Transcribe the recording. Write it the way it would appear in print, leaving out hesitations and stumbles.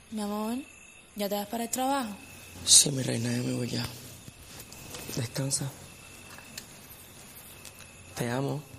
Mi amor, ¿ya te vas para el trabajo? Sí, mi reina, yo me voy ya. Descansa. Te amo.